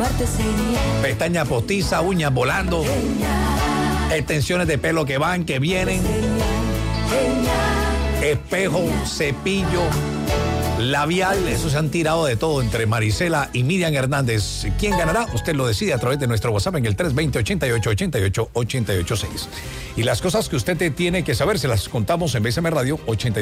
amarte sería pestaña postiza, uñas volando, extensiones de pelo que van, que vienen, espejo, cepillo, labial. Eso se han tirado de todo entre Marisela y Miriam Hernández. ¿Quién ganará? Usted lo decide a través de nuestro WhatsApp en el 320-88-88-886. Y las cosas que usted tiene que saber se las contamos en BSM Radio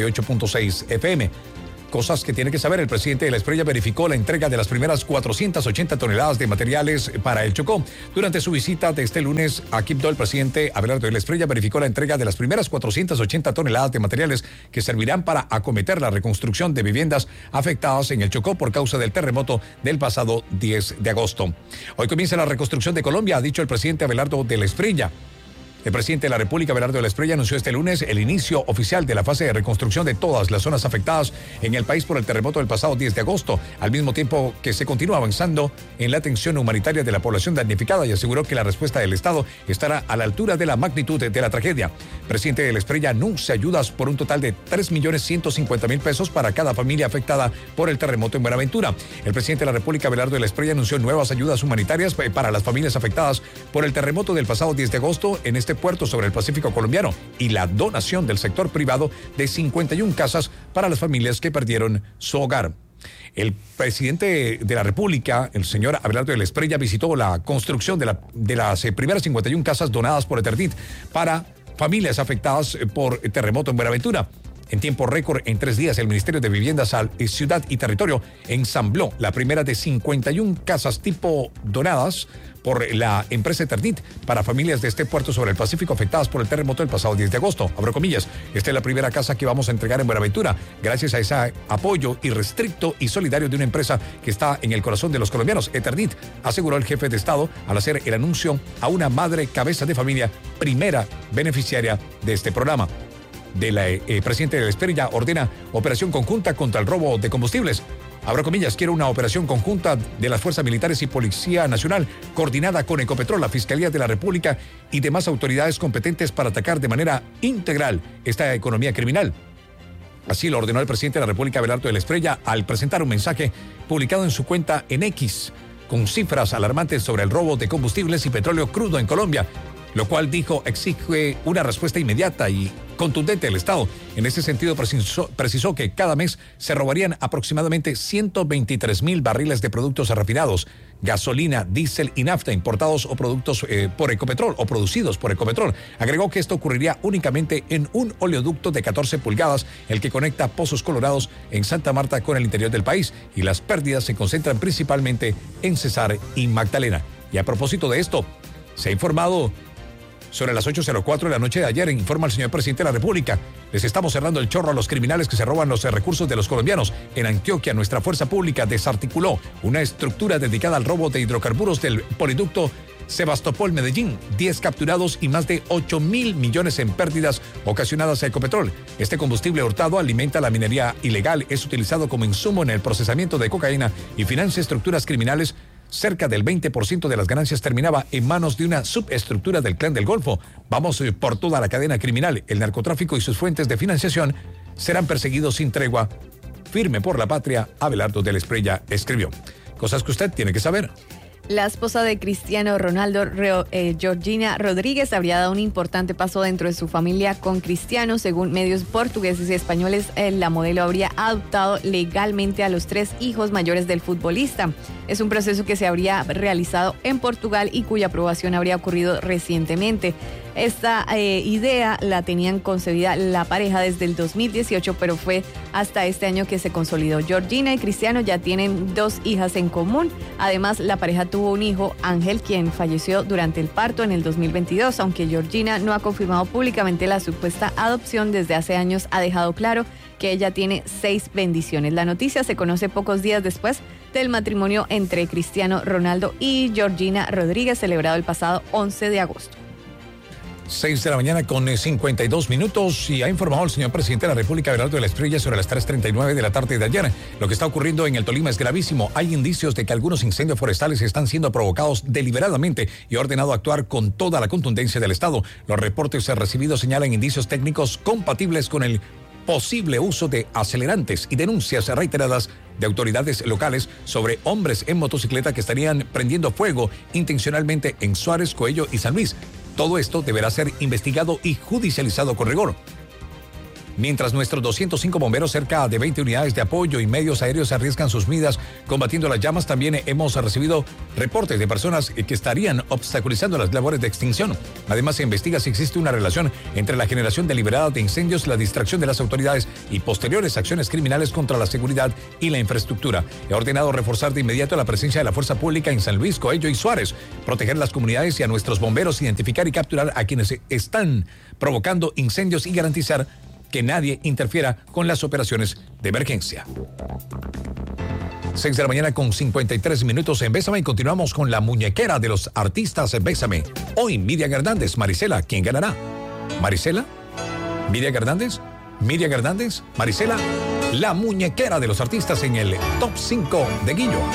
88.6 FM. Cosas que tiene que saber: el presidente de la Espriella verificó la entrega de las primeras 480 toneladas de materiales para el Chocó. Durante su visita de este lunes a Quibdó, el presidente Abelardo de la Espriella verificó la entrega de las primeras 480 toneladas de materiales que servirán para acometer la reconstrucción de viviendas afectadas en el Chocó por causa del terremoto del pasado 10 de agosto. Hoy comienza la reconstrucción de Colombia, ha dicho el presidente Abelardo de la Espriella. El presidente de la República, Abelardo de la Espriella, anunció este lunes el inicio oficial de la fase de reconstrucción de todas las zonas afectadas en el país por el terremoto del pasado 10 de agosto, al mismo tiempo que se continúa avanzando en la atención humanitaria de la población damnificada, y aseguró que la respuesta del Estado estará a la altura de la magnitud de la tragedia. El presidente de la Espriella anuncia ayudas por un total de 3.150.000 pesos para cada familia afectada por el terremoto en Buenaventura. El presidente de la República, Abelardo de la Espriella, anunció nuevas ayudas humanitarias para las familias afectadas por el terremoto del pasado 10 de agosto en este puerto sobre el Pacífico colombiano, y la donación del sector privado de 51 casas para las familias que perdieron su hogar. El presidente de la República, el señor Abelardo de la Espriella, visitó la construcción de las primeras 51 casas donadas por Eternit para familias afectadas por el terremoto en Buenaventura. En tiempo récord, en 3 días, el Ministerio de Vivienda, Ciudad y Territorio ensambló la primera de 51 casas tipo donadas por la empresa Eternit para familias de este puerto sobre el Pacífico afectadas por el terremoto del pasado 10 de agosto. Abro comillas, esta es la primera casa que vamos a entregar en Buenaventura, gracias a ese apoyo irrestricto y solidario de una empresa que está en el corazón de los colombianos, Eternit, aseguró el jefe de Estado al hacer el anuncio a una madre cabeza de familia, primera beneficiaria de este programa. Presidente de la Espriella ordena operación conjunta contra el robo de combustibles. Abro comillas, quiero una operación conjunta de las Fuerzas Militares y Policía Nacional, coordinada con Ecopetrol, la Fiscalía de la República y demás autoridades competentes para atacar de manera integral esta economía criminal. Así lo ordenó el presidente de la República, Abelardo de la Espriella, al presentar un mensaje publicado en su cuenta en X, con cifras alarmantes sobre el robo de combustibles y petróleo crudo en Colombia, lo cual, dijo, exige una respuesta inmediata y contundente del Estado. En ese sentido, precisó que cada mes se robarían aproximadamente 123.000 barriles de productos refinados, gasolina, diésel y nafta importados o productos por Ecopetrol o producidos por Ecopetrol. Agregó que esto ocurriría únicamente en un oleoducto de 14 pulgadas, el que conecta Pozos Colorados en Santa Marta con el interior del país, y las pérdidas se concentran principalmente en Cesar y Magdalena. Y a propósito de esto, se ha informado sobre las 8:04 de la noche de ayer, informa el señor presidente de la República. Les estamos cerrando el chorro a los criminales que se roban los recursos de los colombianos. En Antioquia, nuestra fuerza pública desarticuló una estructura dedicada al robo de hidrocarburos del poliducto Sebastopol-Medellín. 10 capturados y más de 8.000 millones en pérdidas ocasionadas a Ecopetrol. Este combustible hurtado alimenta la minería ilegal, es utilizado como insumo en el procesamiento de cocaína y financia estructuras criminales. Cerca del 20% de las ganancias terminaba en manos de una subestructura del Clan del Golfo. Vamos por toda la cadena criminal. El narcotráfico y sus fuentes de financiación serán perseguidos sin tregua. Firme por la patria, Abelardo de la Espriella escribió. Cosas que usted tiene que saber. La esposa de Cristiano Ronaldo, Georgina Rodríguez, habría dado un importante paso dentro de su familia con Cristiano. Según medios portugueses y españoles, la modelo habría adoptado legalmente a los 3 hijos mayores del futbolista. Es un proceso que se habría realizado en Portugal y cuya aprobación habría ocurrido recientemente. Esta idea la tenían concebida la pareja desde el 2018, pero fue hasta este año que se consolidó. Georgina y Cristiano ya tienen 2 hijas en común. Además, la pareja tuvo un hijo, Ángel, quien falleció durante el parto en el 2022. Aunque Georgina no ha confirmado públicamente la supuesta adopción, desde hace años ha dejado claro que ella tiene 6 bendiciones. La noticia se conoce pocos días después del matrimonio entre Cristiano Ronaldo y Georgina Rodríguez, celebrado el pasado 11 de agosto. 6 de la mañana con 52 minutos, y ha informado el señor presidente de la República, Abelardo de la Espriella, sobre las 3:39 de la tarde de ayer. Lo que está ocurriendo en el Tolima es gravísimo. Hay indicios de que algunos incendios forestales están siendo provocados deliberadamente, y ha ordenado actuar con toda la contundencia del Estado. Los reportes recibidos señalan indicios técnicos compatibles con el posible uso de acelerantes y denuncias reiteradas de autoridades locales sobre hombres en motocicleta que estarían prendiendo fuego intencionalmente en Suárez, Coello y San Luis. Todo esto deberá ser investigado y judicializado con rigor. Mientras nuestros 205 bomberos, cerca de 20 unidades de apoyo y medios aéreos arriesgan sus vidas combatiendo las llamas, también hemos recibido reportes de personas que estarían obstaculizando las labores de extinción. Además, se investiga si existe una relación entre la generación deliberada de incendios, la distracción de las autoridades y posteriores acciones criminales contra la seguridad y la infraestructura. He ordenado reforzar de inmediato la presencia de la fuerza pública en San Luis, Coello y Suárez, proteger las comunidades y a nuestros bomberos, identificar y capturar a quienes están provocando incendios y garantizar que nadie interfiera con las operaciones de emergencia. 6 de la mañana con 53 minutos en Bésame y continuamos con la muñequera de los artistas en Bésame. Hoy Miriam Hernández, Marisela, ¿quién ganará? ¿Marisela? ¿Miriam Hernández? ¿Miriam Hernández? ¿Marisela? La muñequera de los artistas en el Top 5 de Guillo.